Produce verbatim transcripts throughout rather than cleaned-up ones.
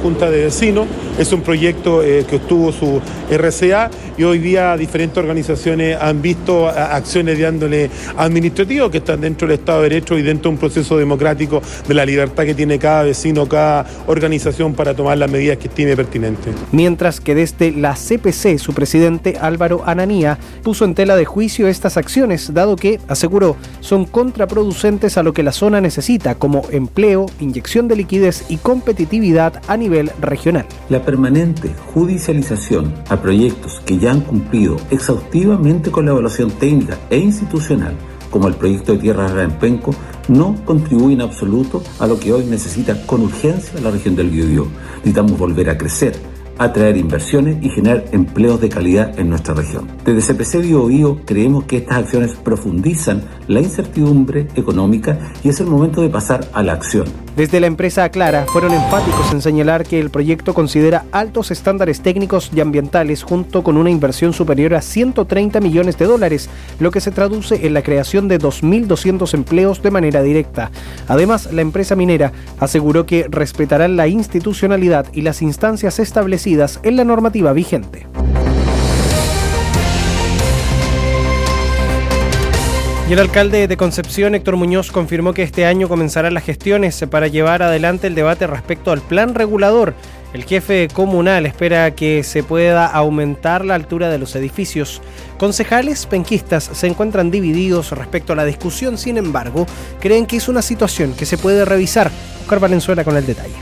junta de vecinos, es un proyecto eh, que obtuvo su R C A y hoy día diferentes organizaciones han visto acciones de índole administrativo que están dentro del Estado de Derecho y dentro de un proceso democrático de la libertad que tiene cada vecino, cada organización para tomar las medidas que estime pertinentes. Mientras que desde la C P C, su presidente Álvaro Ananía puso en tela de juicio estas acciones, dado que, aseguró, son contraproducentes a lo que la zona necesita, como empleo, inyección de liquidez y competitividad a nivel regional. La permanente judicialización a proyectos que ya han cumplido exhaustivamente con la evaluación técnica e institucional, como el proyecto de Tierra Rara en Penco, no contribuye en absoluto a lo que hoy necesita con urgencia la región del Biobío. Necesitamos volver a crecer, atraer inversiones y generar empleos de calidad en nuestra región. Desde C P C Biobío creemos que estas acciones profundizan la incertidumbre económica y es el momento de pasar a la acción. Desde la empresa Aclara fueron enfáticos en señalar que el proyecto considera altos estándares técnicos y ambientales junto con una inversión superior a ciento treinta millones de dólares, lo que se traduce en la creación de dos mil doscientos empleos de manera directa. Además, la empresa minera aseguró que respetarán la institucionalidad y las instancias establecidas en la normativa vigente. Y el alcalde de Concepción, Héctor Muñoz, confirmó que este año comenzarán las gestiones para llevar adelante el debate respecto al plan regulador. El jefe comunal espera que se pueda aumentar la altura de los edificios. Concejales penquistas se encuentran divididos respecto a la discusión, sin embargo, creen que es una situación que se puede revisar. Oscar Valenzuela con el detalle.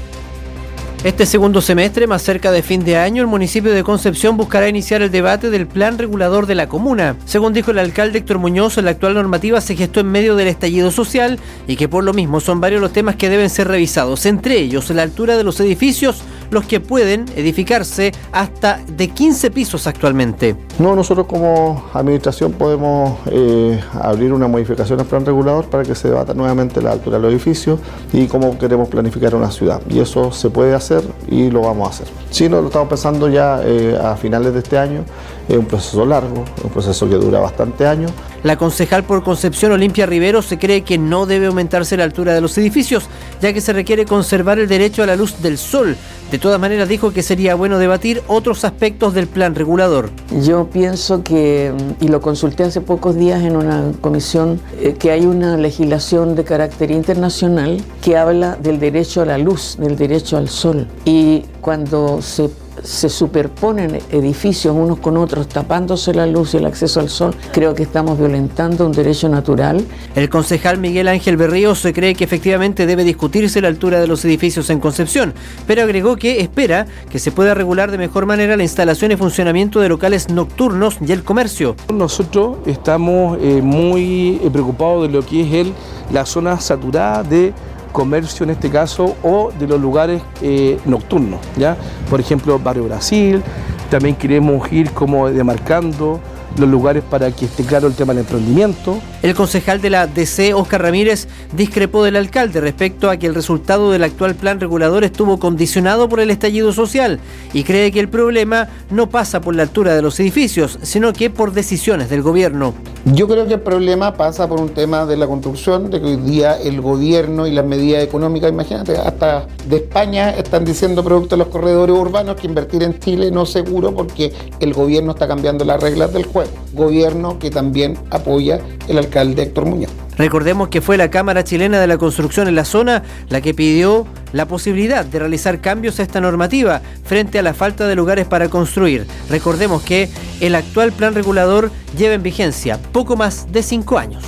Este segundo semestre, más cerca de fin de año, el municipio de Concepción buscará iniciar el debate del plan regulador de la comuna. Según dijo el alcalde Héctor Muñoz, la actual normativa se gestó en medio del estallido social y que por lo mismo son varios los temas que deben ser revisados, entre ellos la altura de los edificios, los que pueden edificarse hasta de quince pisos actualmente. No, nosotros como administración podemos eh, abrir una modificación al plan regulador para que se debata nuevamente la altura de los edificios y cómo queremos planificar una ciudad. Y eso se puede hacer y lo vamos a hacer. Sí, no, lo estamos pensando ya eh, a finales de este año. Es un proceso largo, un proceso que dura bastante años. La concejal por Concepción, Olimpia Rivero, se cree que no debe aumentarse la altura de los edificios, ya que se requiere conservar el derecho a la luz del sol. De todas maneras, dijo que sería bueno debatir otros aspectos del plan regulador. Yo pienso que, y lo consulté hace pocos días en una comisión, eh, que hay una legislación de carácter internacional que habla del derecho a la luz, del derecho al sol. Y cuando se se superponen edificios unos con otros, tapándose la luz y el acceso al sol, creo que estamos violentando un derecho natural. El concejal Miguel Ángel Berrío se cree que efectivamente debe discutirse la altura de los edificios en Concepción, pero agregó que espera que se pueda regular de mejor manera la instalación y funcionamiento de locales nocturnos y el comercio. Nosotros estamos eh, muy preocupados de lo que es el, la zona saturada de comercio en este caso o de los lugares eh, nocturnos, ¿ya? Por ejemplo, Barrio Brasil, también queremos ir como demarcando los lugares para que esté claro el tema del emprendimiento. El concejal de la D C, Óscar Ramírez, discrepó del alcalde respecto a que el resultado del actual plan regulador estuvo condicionado por el estallido social y cree que el problema no pasa por la altura de los edificios, sino que por decisiones del gobierno. Yo creo que el problema pasa por un tema de la construcción, de que hoy día el gobierno y las medidas económicas, imagínate, hasta de España están diciendo producto de los corredores urbanos que invertir en Chile no es seguro porque el gobierno está cambiando las reglas del juego. Gobierno que también apoya el alcalde Héctor Muñoz. Recordemos que fue la Cámara Chilena de la Construcción en la zona la que pidió la posibilidad de realizar cambios a esta normativa frente a la falta de lugares para construir. Recordemos que el actual plan regulador lleva en vigencia poco más de cinco años.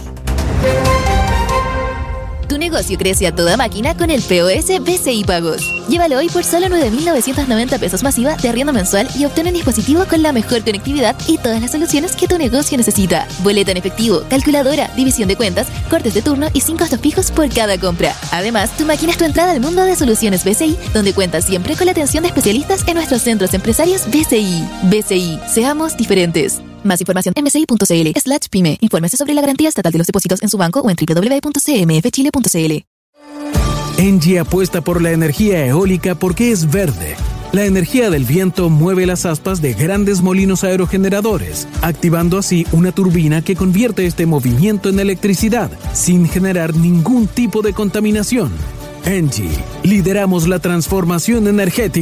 Tu negocio crece a toda máquina con el P O S B C I Pagos. Llévalo hoy por solo nueve mil novecientos noventa pesos masiva de arriendo mensual y obtén un dispositivo con la mejor conectividad y todas las soluciones que tu negocio necesita. Boleta en efectivo, calculadora, división de cuentas, cortes de turno y sin costos fijos por cada compra. Además, tu máquina es tu entrada al mundo de soluciones B C I, donde cuentas siempre con la atención de especialistas en nuestros centros empresarios B C I. B C I, seamos diferentes. Más información en bci.cl slash pyme. Infórmese sobre la garantía estatal de los depósitos en su banco o en doble u doble u doble u punto c m f chile punto c l. Engie apuesta por la energía eólica porque es verde. La energía del viento mueve las aspas de grandes molinos aerogeneradores, activando así una turbina que convierte este movimiento en electricidad, sin generar ningún tipo de contaminación. Engie, lideramos la transformación energética.